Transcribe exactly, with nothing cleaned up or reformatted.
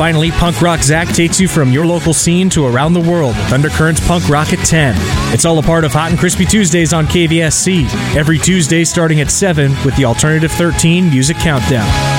Finally, Punk Rock Zach takes you from your local scene to around the world with Undercurrents Punk Rock at ten. It's all a part of Hot and Crispy Tuesdays on K V S C, every Tuesday starting at seven with the Alternative thirteen Music Countdown.